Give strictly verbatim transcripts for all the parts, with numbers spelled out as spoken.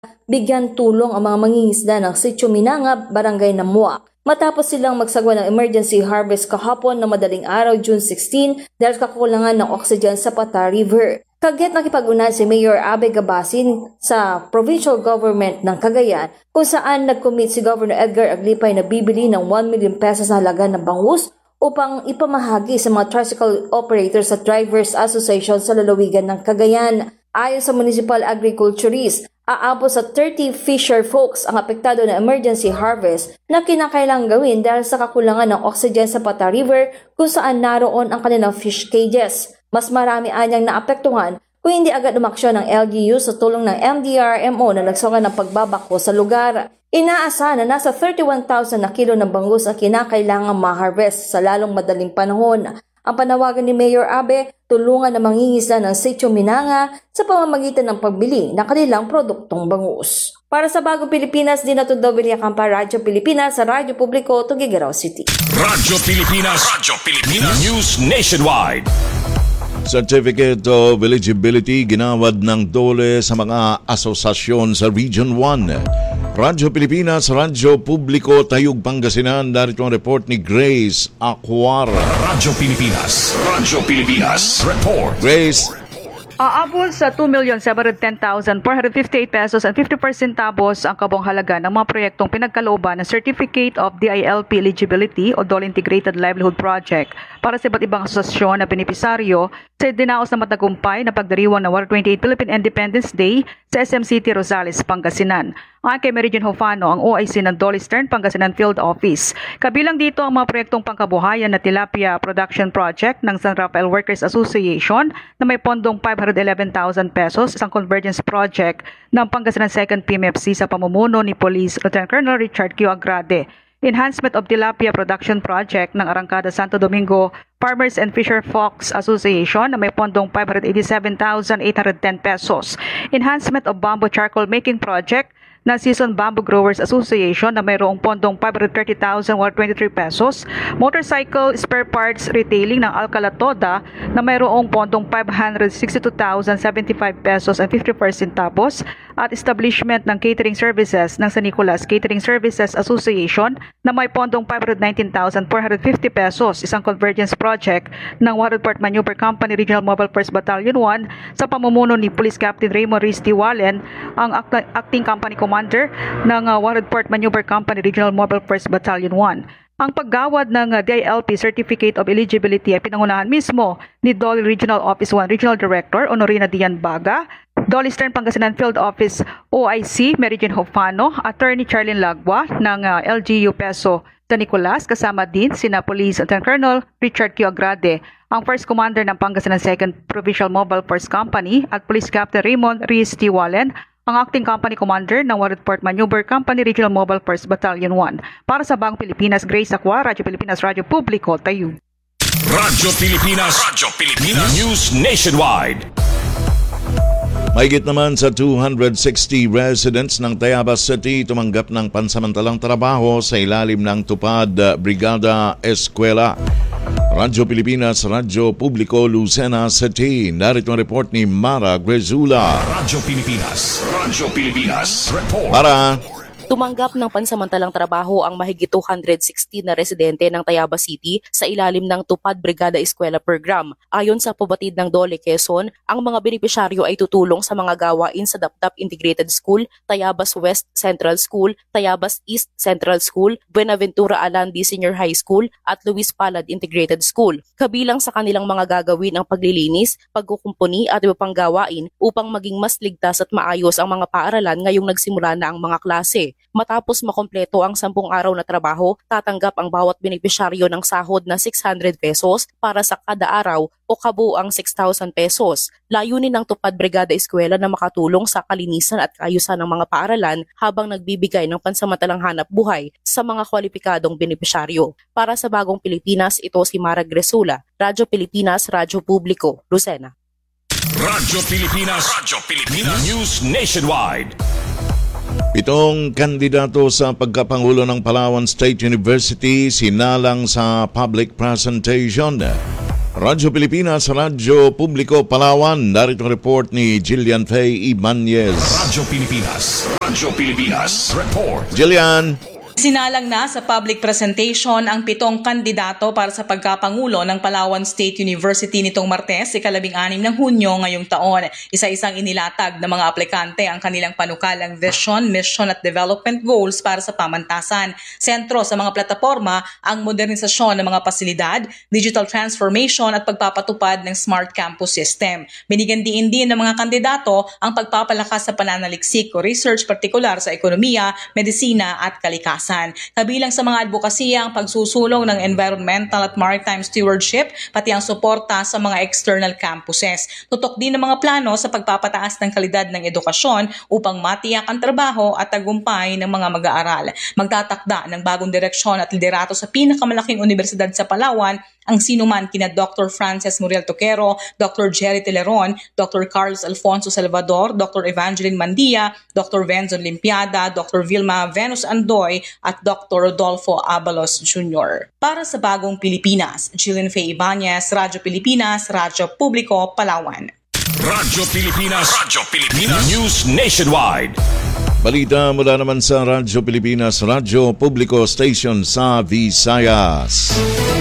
bigyan tulong ang mga mangingisda ng Sitio Minanga, Barangay Namuac. Matapos silang magsagwa ng emergency harvest kahapon na madaling araw June sixteen dahil kakulangan ng oxygen sa Pata River. Kagyat nakipag-unan si Mayor Abe Gabasin sa provincial government ng Cagayan kung saan nag-commit si Governor Edgar Aglipay na bibili ng one million pesos na halaga ng bangus upang ipamahagi sa mga tricycle operators at drivers association sa lalawigan ng Cagayan. Ayon sa municipal agriculturist, aabot sa thirty fisher folks ang apektado ng emergency harvest na kinakailangang gawin dahil sa kakulangan ng oxygen sa Pata River kung saan naroon ang kanilang fish cages. Mas marami anyang naapektuhan kung hindi agad umaksyon ng L G U sa tulong ng M D R M O na nagsungan ng pagbabako sa lugar. Inaasahan na nasa thirty-one thousand na kilo ng bangus ang kinakailangang ma-harvest sa lalong madaling panahon. Ang panawagan ni Mayor Abe, tulungan na mangingisda ng Sitio Minanga sa pamamagitan ng pagbili ng kanilang produktong bangus. Para sa Bagong Pilipinas, Dinato Campa, Radyo Pilipinas sa Radyo Publiko, Tuguegarao City. Radyo Pilipinas, Radyo Pilipinas, News Nationwide. Certificate of Eligibility ginawad ng DOLE sa mga asosasyon sa Region one. Radyo Pilipinas, Radyo Publiko, Tayug, Pangasinan. Darito ang report ni Grace Aquara. Radyo Pilipinas, Radyo Pilipinas, report. Grace. Aabot sa two million seven hundred ten thousand four hundred fifty-eight pesos and fifty centavos ang kabong halaga ng mga proyektong pinagkalooban ng Certificate of D I L P Eligibility o DOLE Integrated Livelihood Project para sa iba't ibang asosasyon na benepisaryo sa dinaos na matagumpay na pagdiriwang ng one hundred twenty-eighth Philippine Independence Day sa S M City, Rosales, Pangasinan. Ang kay Meridian Hofano, ang O I C ng DOLE Eastern Pangasinan Field Office. Kabilang dito ang mga proyektong pangkabuhayan na Tilapia Production Project ng San Rafael Workers Association na may pondong five hundred eleven thousand pesos, isang convergence project ng Pangasinan second P M F C sa pamumuno ni Police Lieutenant Colonel Richard Q. Agrade. Enhancement of Tilapia Production Project ng Arangkada Santo Domingo Farmers and Fisher Fox Association na may pondong five hundred eighty-seven thousand eight hundred ten pesos. Enhancement of Bamboo Charcoal Making Project ng Season Bamboo Growers Association na mayroong pondong five hundred thirty thousand one hundred twenty-three pesos, motorcycle spare parts retailing ng Alcala Toda na mayroong pondong five hundred sixty-two thousand seventy-five pesos and fifty-four centavos, at establishment ng catering services ng San Nicolas Catering Services Association na may pondong five hundred nineteen thousand four hundred fifty pesos, isang convergence project ng Warrod Port Maneuver Company Regional Mobile First Battalion one sa pamumuno ni Police Captain Raymond Riz Tiwalen, ang act- acting company commander ng uh, Warrod Port Maneuver Company Regional Mobile First Battalion one. Ang paggawad ng uh, D I L P Certificate of Eligibility ay pinangunahan mismo ni DOLE Regional Office one Regional Director Honorina Dian Baga, DOLE Eastern Pangasinan Field Office O I C Meridian Hofano, Attorney Charlene Lagwa ng uh, L G U Peso San Nicolas, kasama din sina Police Lieutenant Colonel Richard Q. Agrade, ang First Commander ng Pangasinan second Provincial Mobile Force Company, at Police Captain Raymond Riz Tiwalen, ang acting company commander ng Warrod Port Maneuver Company Regional Mobile Force Battalion one. Para sa Bagong Pilipinas, Grace Aqua, Radyo Pilipinas, Radyo Publiko, Tayo. Radyo Pilipinas, Radyo Pilipinas, News Nationwide. Mahigit naman sa two hundred sixty residents ng Tayabas City tumanggap ng pansamantalang trabaho sa ilalim ng Tupad Brigada Eskwela. Radyo Pilipinas, Radyo Publiko, Lucena City. Narito ang report ni Mara Grezula. Radyo Pilipinas, Radyo Pilipinas, report. Mara. Tumanggap ng pansamantalang trabaho ang mahigit two hundred sixty na residente ng Tayabas City sa ilalim ng Tupad Brigada Eskwela Program. Ayon sa pabatid ng DOLE Quezon, ang mga benepisyaryo ay tutulong sa mga gawain sa Dapdap Integrated School, Tayabas West Central School, Tayabas East Central School, Buenaventura Alandi Senior High School at Luis Palad Integrated School. Kabilang sa kanilang mga gagawin ang paglilinis, pagkukumpuni at iba pang gawain upang maging mas ligtas at maayos ang mga paaralan ngayong nagsimula na ang mga klase. Matapos makompleto ang sampung araw na trabaho, tatanggap ang bawat benepisyaryo ng sahod na six hundred pesos para sa kada araw o kabuuang six thousand pesos. Layunin ng Tupad Brigada Eskwela na makatulong sa kalinisan at kaayusan ng mga paaralan habang nagbibigay ng pansamantalang hanap buhay sa mga kwalipikadong benepisyaryo. Para sa Bagong Pilipinas, ito si Mara Gresula, Radyo Pilipinas, Radyo Publiko, Lucena. Radyo Pilipinas, Radyo Pilipinas, News Nationwide. Pitong kandidato sa pagkapangulo ng Palawan State University sinalang sa public presentation. Radyo Pilipinas, Radyo Publiko Palawan. Narito ang report ni Jillian Faye Ibanez. Radyo Pilipinas. Radyo Pilipinas. Report. Jillian. Sinalang na sa public presentation ang pitong kandidato para sa pagkapangulo ng Palawan State University nitong Martes, ikalabing anim ng Hunyo ngayong taon. Isa-isang inilatag ng mga aplikante ang kanilang panukalang vision, mission at development goals para sa pamantasan. Sentro sa mga plataforma ang modernisasyon ng mga pasilidad, digital transformation at pagpapatupad ng smart campus system. Binigyan diin din ng mga kandidato ang pagpapalakas sa pananaliksik o research partikular sa ekonomiya, medisina at kalikasan. Kabilang sa mga advokasya ang pagsusulong ng environmental at maritime stewardship, pati ang suporta sa mga external campuses. Tutok din ng mga plano sa pagpapataas ng kalidad ng edukasyon upang matiyak ang trabaho at tagumpay ng mga mag-aaral. Magtatakda ng bagong direksyon at liderato sa pinakamalaking universidad sa Palawan ang sinuman kina Doctor Frances Muriel Toquero, Doctor Jerry Teleron, Doctor Carlos Alfonso Salvador, Doctor Evangeline Mandia, Doctor Venzon Limpiada, Doctor Vilma Venus Andoy at Doctor Rodolfo Abalos Junior Para sa Bagong Pilipinas, Jillian Faye Ibanez, Radyo Pilipinas, Radyo Publiko, Palawan. Radyo Pilipinas. Radyo Pilipinas. News Nationwide. Balita mula naman sa Radyo Pilipinas, Radyo Publiko Station sa Visayas.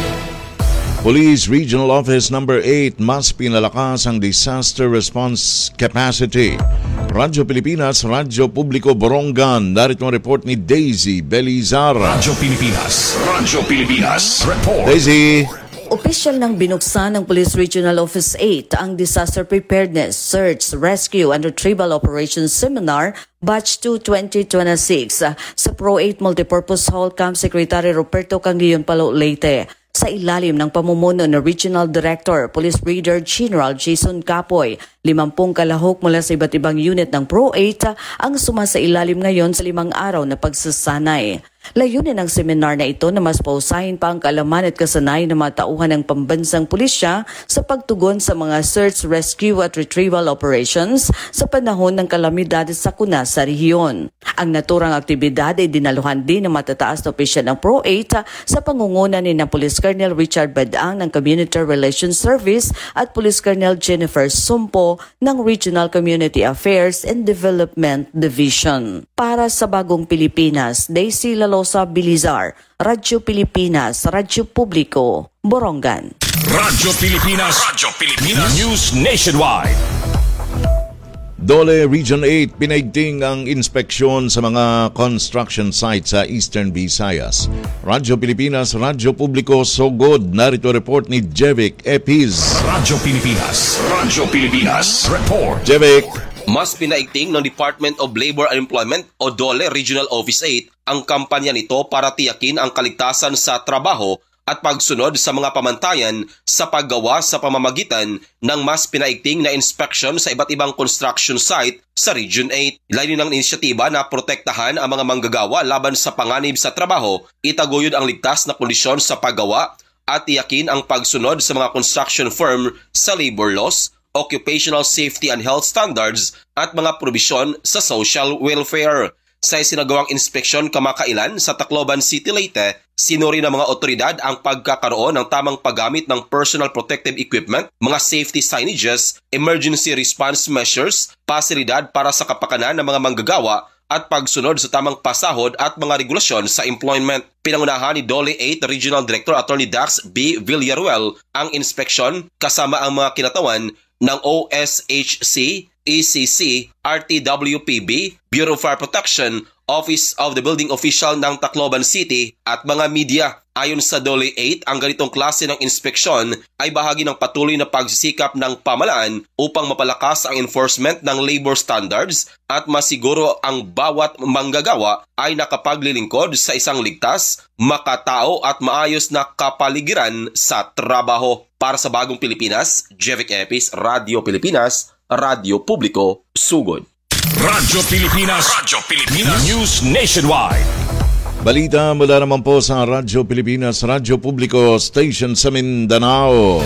Police Regional Office Number eight mas pinalakas ang disaster response capacity. Radyo Pilipinas, Radyo Publiko Borongan. Narito ang report ni Daisy Belizar. Radyo Pilipinas. Radyo Pilipinas. Report. Daisy. Opisyal nang binuksan ng Police Regional Office eight ang Disaster Preparedness, Search, Rescue and Retrieval Operations Seminar Batch two twenty twenty-six sa Pro eight Multipurpose Hall Camp Secretary Roberto Canguillan Palo, Leyte. Sa ilalim ng pamumuno ng Regional Director, Police Brigadier General Jason Capoy, limampung kalahok mula sa iba't ibang unit ng Pro eight ang sumasailalim ngayon sa limang araw na pagsasanay. Layunin ng seminar na ito na mas pausahin pa ang kaalaman at kasanayan ng mga tauhan ng pambansang pulisya sa pagtugon sa mga search, rescue at retrieval operations sa panahon ng kalamidad sa kuna sa rehiyon. Ang naturang aktibidad ay dinaluhan din ng matataas na opisyal ng Pro eight sa pangunguna ni na Police Colonel Richard Badang ng Community Relations Service at Police Colonel Jennifer Sumpo ng Regional Community Affairs and Development Division. Para sa Bagong Pilipinas, Daisy Lalosa Bilizar, Radyo Pilipinas, Radyo Publiko, Borongan. Radyo Pilipinas. Radyo Pilipinas. News Nationwide. Dole Region eight pinaigting ang inspeksyon sa mga construction sites sa Eastern Visayas. Radyo Pilipinas, Radyo Publiko, Sogod. Narito report ni Jevic Epiz. Radyo Pilipinas. Radyo Pilipinas. Report. Jevic. Mas pinaigting ng Department of Labor and Employment o DOLE Regional Office eight ang kampanya nito para tiyakin ang kaligtasan sa trabaho at pagsunod sa mga pamantayan sa paggawa sa pamamagitan ng mas pinaigting na inspection sa iba't ibang construction site sa Region eight. Layunin ng inisyatiba na protektahan ang mga manggagawa laban sa panganib sa trabaho, itaguyod ang ligtas na kondisyon sa paggawa at tiyakin ang pagsunod sa mga construction firm sa labor laws, occupational safety and health standards at mga probisyon sa social welfare. Sa isinagawang inspeksyon kamakailan sa Tacloban City, Leyte, sinuri ng mga otoridad ang pagkakaroon ng tamang paggamit ng personal protective equipment, mga safety signages, emergency response measures, pasilidad para sa kapakanan ng mga manggagawa at pagsunod sa tamang pasahod at mga regulasyon sa employment. Pinangunahan ni DOLE eight Regional Director Attorney Dax B. Villaruel ang inspeksyon kasama ang mga kinatawan ng O S H C, E C C, R T W P B, Bureau of Fire Protection, Office of the Building Official ng Tacloban City at mga media. Ayon sa DOLE eight, ang ganitong klase ng inspeksyon ay bahagi ng patuloy na pagsisikap ng pamahalaan upang mapalakas ang enforcement ng labor standards at masiguro ang bawat manggagawa ay nakapaglilingkod sa isang ligtas, makatao at maayos na kapaligiran sa trabaho. Para sa Bagong Pilipinas, Jevic Epis, Radyo Pilipinas, Radyo Publiko, Sugod. Radyo Pilipinas. Radyo Pilipinas. News Nationwide. Balita mula naman po sa Radyo Pilipinas, Radyo Publiko Station sa Mindanao.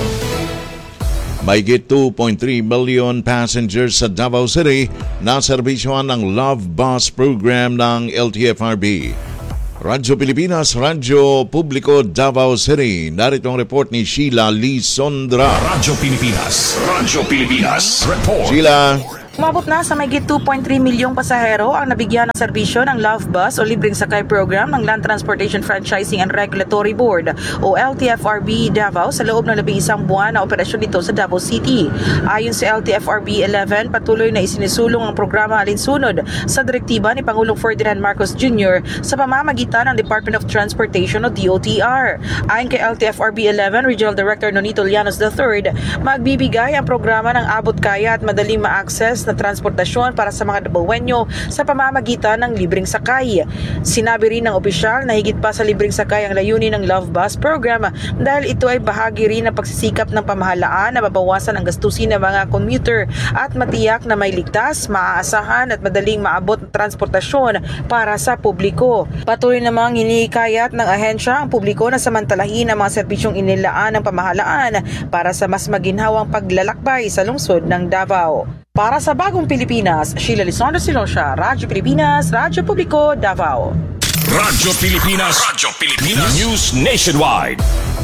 Mahigit two point three million passengers sa Davao City na serbisyohan ng Love Bus program ng L T F R B. Radyo Pilipinas, Radyo Publiko, Davao City. Narito ang report ni Sheila Lisondra. Radyo Pilipinas, Radyo Pilipinas, report. Sheila. Umabot na sa mahigit two point three milyong pasahero ang nabigyan ng serbisyo ng Love Bus o Libreng Sakay Program ng Land Transportation Franchising and Regulatory Board o L T F R B Davao sa loob ng labing isang buwan na operasyon nito sa Davao City. Ayon sa L T F R B eleven, patuloy na isinisulong ang programa alinsunod sa direktiba ni Pangulong Ferdinand Marcos Junior sa pamamagitan ng Department of Transportation o D O T R. Ayon kay L T F R B eleven Regional Director Nonito Llanos the third, magbibigay ang programa ng abot kaya at madaling ma-access na transportasyon para sa mga Dabawenyo sa pamamagitan ng libreng sakay. Sinabi rin ng opisyal na higit pa sa libreng sakay ang layunin ng Love Bus program dahil ito ay bahagi rin ng pagsisikap ng pamahalaan na mabawasan ang gastusin ng mga commuter at matiyak na may ligtas, maaasahan at madaling maabot na transportasyon para sa publiko. Patuloy namang hinihikayat ng ahensya ang publiko na samantalahin ang mga serbisyong inilaan ng pamahalaan para sa mas maginhawang paglalakbay sa lungsod ng Davao. Para sa Bagong Pilipinas, Sheila Lisondra Silosha, Radyo Pilipinas, Radyo Publiko, Davao. Radyo Pilipinas, Radyo Pilipinas, News Nationwide.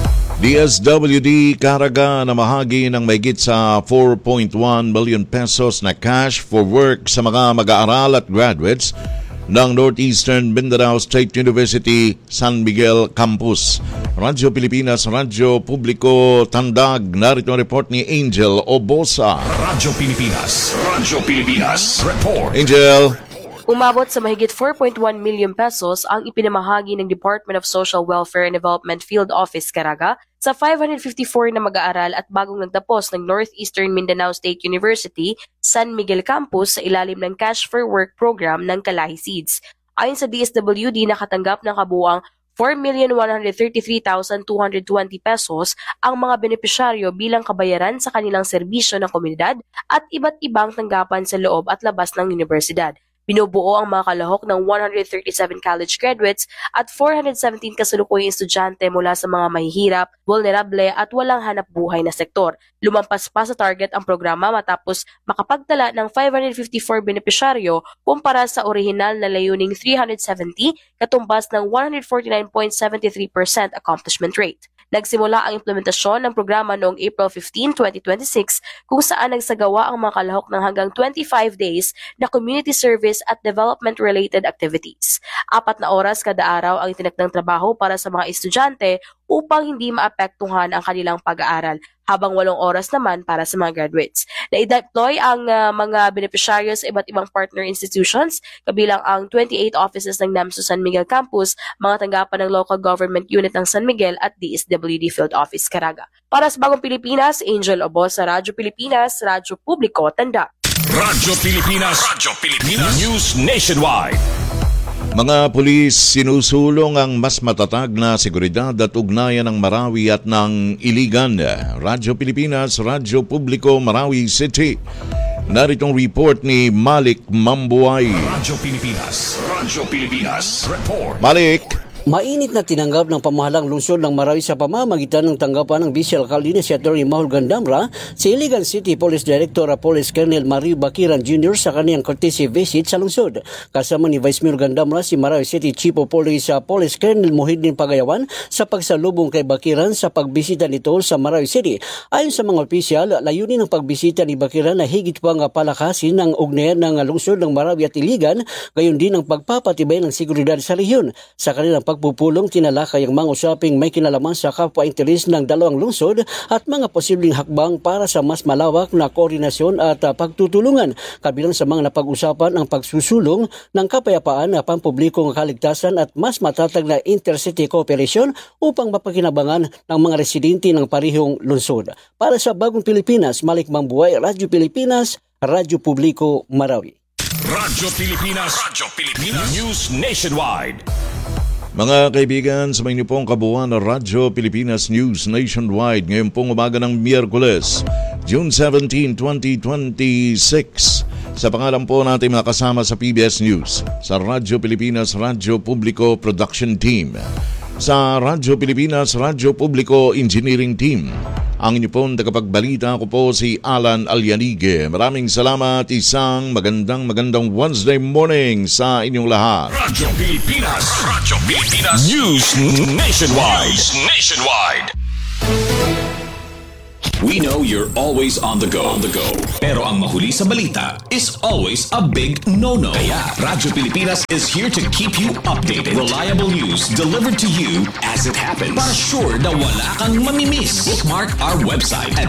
D S W D karaga na mahagi ng mahigit sa four point one million pesos na cash for work sa mga mag-aaral at graduates ng Northeastern Mindanao State University San Miguel Campus. Radyo Pilipinas, Radyo Publiko, Tandag. Narito ang report ni Angel Obosa. Radyo Pilipinas, Radyo Pilipinas, report. Angel. Umabot sa mahigit four point one million pesos ang ipinamahagi ng Department of Social Welfare and Development Field Office Caraga sa five hundred fifty-four na mag-aaral at bagong nagtapos ng Northeastern Mindanao State University San Miguel Campus sa ilalim ng Cash for Work program ng Kalahi Seeds. Ayon sa D S W D, nakatanggap ng kabuuang four million one hundred thirty-three thousand two hundred twenty pesos ang mga benepisyaryo bilang kabayaran sa kanilang serbisyo ng komunidad at iba't ibang tanggapan sa loob at labas ng universidad. Binubuo ang mga kalahok ng one hundred thirty-seven college graduates at four hundred seventeen kasalukuyang estudyante mula sa mga mahihirap, vulnerable at walang hanap buhay na sektor. Lumampas pa sa target ang programa matapos makapagtala ng five hundred fifty-four benepisyaryo kumpara sa orihinal na layuning three hundred seventy, katumbas ng one hundred forty-nine point seven three percent accomplishment rate. Nagsimula ang implementasyon ng programa noong April fifteenth, twenty twenty-six kung saan nagsagawa ang mga kalahok ng hanggang twenty-five days na community service at development-related activities. Apat na oras kada araw ang itinakdang trabaho para sa mga estudyante upang hindi maapektuhan ang kanilang pag-aaral, habang walong oras naman para sa mga graduates. Na-deploy ang uh, mga beneficiaryo sa iba't ibang partner institutions, kabilang ang twenty-eight offices ng NAMSU San Miguel Campus, mga tanggapan ng local government unit ng San Miguel at D S W D Field Office Caraga. Para sa Bagong Pilipinas, Angel Obos sa Radyo Pilipinas, Radyo Publiko, Tanda. Radyo Pilipinas, Radyo Pilipinas, News Nationwide. Mga pulis sinusulong ang mas matatag na seguridad at ugnayan ng Marawi at ng Iligan. Radyo Pilipinas, Radyo Publiko, Marawi City. Naritong report ni Malik Mambuay. Radyo Pilipinas, Radyo Pilipinas, report. Malik. Mainit na tinanggap ng pamahalang lungsod ng Marawi sa pamamagitan ng tanggapan ng Vice Alcalde na si Atty. Mahul Gandamra si Iligan City Police Director Police Colonel Mario Bakiran Junior sa kaniyang courtesy visit sa lungsod. Kasama ni Vice Mayor Gandamra si Marawi City Chief of Police sa Police Colonel Muhyiddin Pagayawan sa pagsalubong kay Bakiran sa pagbisita nito sa Marawi City. Ayon sa mga opisyal, layunin ng pagbisita ni Bakiran na higit pang palakasin ang ugnayan ng lungsod ng Marawi at Iligan, gayon din ang pagpapatibay ng seguridad sa rehiyon. Sa kanilang pagpupulong, tinalakay ang mga usaping may kinalaman sa kapwa-interes ng dalawang lungsod at mga posibleng hakbang para sa mas malawak na koordinasyon at uh, pagtutulungan. Kabilang sa mga napag-usapan ang pagsusulong ng kapayapaan na pampublikong kaligtasan at mas matatag na intercity cooperation upang mapakinabangan ng mga residente ng parehong lungsod. Para sa Bagong Pilipinas, Malik Mambuay, Radyo Pilipinas, Radyo Publiko, Marawi. Radyo Pilipinas, Radyo Pilipinas, News Nationwide. Mga kaibigan, sa mga pong kabuuan na Radyo Pilipinas News Nationwide ngayon pong umaga ng Miyerkules, June seventeenth, twenty twenty-six. Sa pangalan po natin mga kasama sa P B S News, sa Radyo Pilipinas, Radyo Publiko Production Team. sa Radyo Pilipinas, Radyo Publiko Engineering Team. Ang inyo pong tagapagbalita ko po si Alan Alyanige. Maraming salamat, isang magandang magandang Wednesday morning sa inyong lahat. Radyo Pilipinas, Radyo Pilipinas News Nationwide. News Nationwide. We know you're always on the go. On the go. Pero ang mahuli sa balita is always a big no-no. Kaya Radyo Pilipinas is here to keep you updated. Reliable news delivered to you as it happens. Para sure na wala kang mamimiss. Bookmark our website at